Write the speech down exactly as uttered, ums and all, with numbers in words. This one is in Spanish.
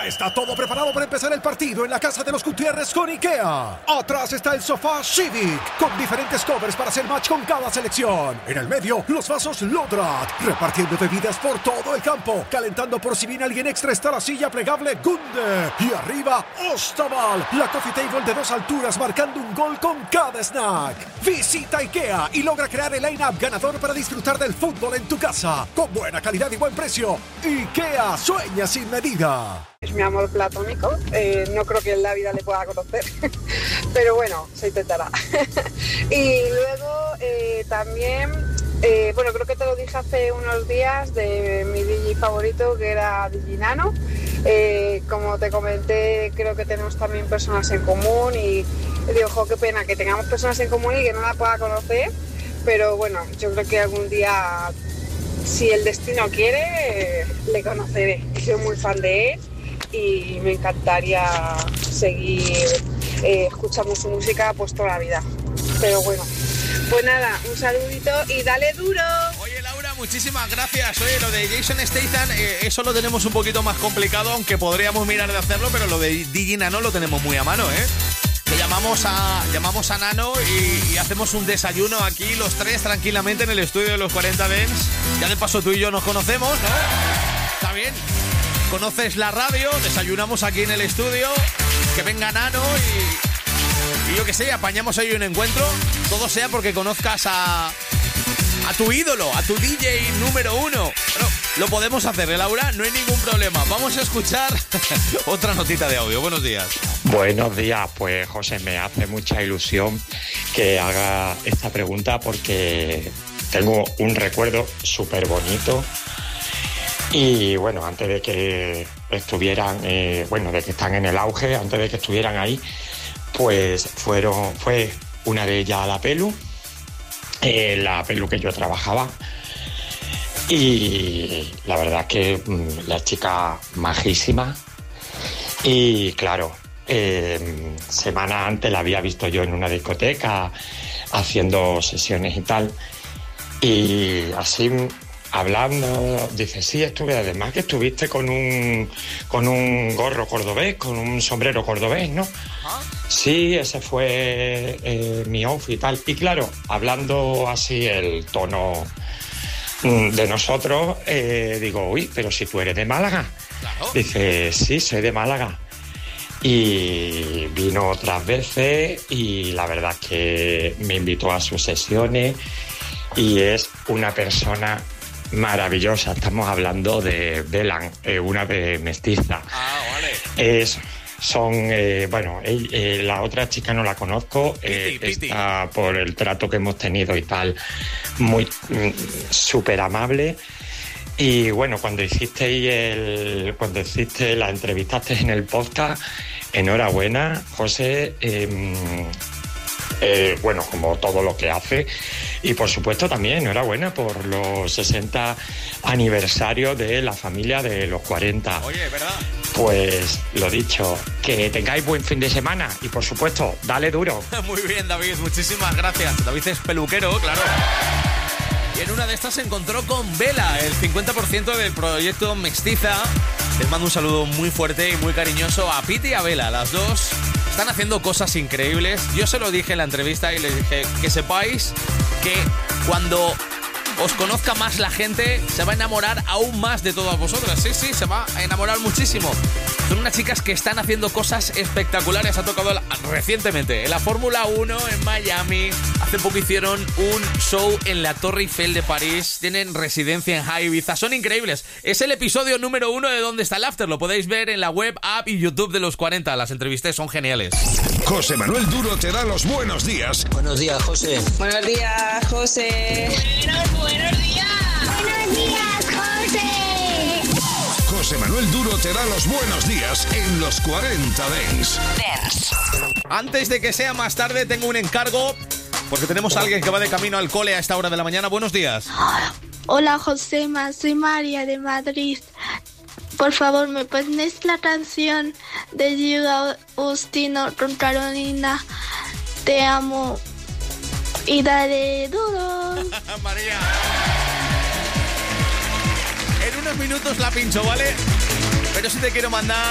Ya está todo preparado para empezar el partido en la casa de los Gutiérrez con IKEA. Atrás está el sofá Civic, con diferentes covers para hacer match con cada selección. En el medio, los vasos Lodrat, repartiendo bebidas por todo el campo. Calentando por si viene alguien extra está la silla plegable Gunde. Y arriba, Ostaval, la coffee table de dos alturas marcando un gol con cada snack. Visita IKEA y logra crear el line-up ganador para disfrutar del fútbol en tu casa. Con buena calidad y buen precio. IKEA, sueña sin medida. Es mi amor platónico, eh, no creo que en la vida le pueda conocer, pero bueno, se intentará. Y luego eh, también, eh, bueno, creo que te lo dije hace unos días de mi D J favorito, que era D J Nano. Eh, como te comenté, creo que tenemos también personas en común y digo, jo, qué pena que tengamos personas en común y que no la pueda conocer, pero bueno, yo creo que algún día, si el destino quiere, eh, le conoceré. Soy muy fan de él y me encantaría seguir eh, escuchando su música pues toda la vida. Pero bueno, pues nada, un saludito y dale duro. Oye, Laura, muchísimas gracias. Oye, lo de Jason Statham, eh, eso lo tenemos un poquito más complicado, aunque podríamos mirar de hacerlo, pero lo de D J Nano lo tenemos muy a mano, ¿eh? Que llamamos a, llamamos a Nano y, y hacemos un desayuno aquí los tres tranquilamente en el estudio de los cuarenta Dance. Ya de paso tú y yo nos conocemos, ¿no? Está bien. Conoces la radio, desayunamos aquí en el estudio, que venga Nano y, y yo qué sé, apañamos ahí un encuentro. Todo sea porque conozcas a, a tu ídolo, a tu D J número uno. Bueno, lo podemos hacer, ¿eh, Laura? No hay ningún problema. Vamos a escuchar otra notita de audio. Buenos días. Buenos días, pues José, me hace mucha ilusión que haga esta pregunta porque tengo un recuerdo súper bonito. Y bueno, antes de que estuvieran, eh, bueno, de que están en el auge, antes de que estuvieran ahí, pues fueron, fue una de ellas la Pelu, eh, la Pelu que yo trabajaba. Y la verdad es que mmm, la chica majísima. Y claro, eh, semana antes la había visto yo en una discoteca haciendo sesiones y tal. Y así, hablando, dice, sí, estuve, además que estuviste con un con un gorro cordobés, con un sombrero cordobés, ¿no? ¿Ah? Sí, ese fue eh, mi outfit y tal. Y claro, hablando así el tono de nosotros, eh, digo, uy, pero si tú eres de Málaga. Claro. Dice, sí, soy de Málaga. Y vino otras veces y la verdad es que me invitó a sus sesiones y es una persona maravillosa. Estamos hablando de Belan, eh, una de mestiza. Ah, vale. Es, son, eh, bueno, eh, eh, la otra chica no la conozco, eh, piti, piti. Está por el trato que hemos tenido y tal, muy mm, súper amable. Y bueno, cuando hiciste el, cuando hiciste la entrevistaste en el podcast, enhorabuena, José. Eh, Eh, bueno, como todo lo que hace. Y por supuesto también enhorabuena por los sesenta aniversarios de la familia de los cuarenta. Oye, ¿verdad? Pues lo dicho, que tengáis buen fin de semana y por supuesto, dale duro. Muy bien, David, muchísimas gracias. David es peluquero, claro. Y en una de estas se encontró con Vela, el cincuenta por ciento del proyecto Mestiza. Les mando un saludo muy fuerte y muy cariñoso a Piti y a Vela, las dos. Están haciendo cosas increíbles. Yo se lo dije en la entrevista y les dije que sepáis que cuando os conozca más la gente, se va a enamorar aún más de todas vosotras. Sí, sí, se va a enamorar muchísimo. Son unas chicas que están haciendo cosas espectaculares. Ha tocado la, recientemente en la Fórmula uno en Miami. Hace poco hicieron un show en la Torre Eiffel de París. Tienen residencia en High Ibiza. Son increíbles. Es el episodio número uno de ¿Dónde está el After? Lo podéis ver en la web, app y YouTube de los cuarenta. Las entrevistas son geniales. José Manuel Duro te da los buenos días. Buenos días, José. Buenos días, José. Buenos, buenos días. Buenos días, José. José Manuel Duro te da los buenos días en los cuarenta Dance. Antes de que sea más tarde, tengo un encargo, porque tenemos a alguien que va de camino al cole a esta hora de la mañana. Buenos días. Hola, Josema, soy María de Madrid. Por favor, ¿me pones la canción de Giuda Agustino con Carolina? Te amo y dale duro. María. En unos minutos la pincho, ¿vale? Pero sí te quiero mandar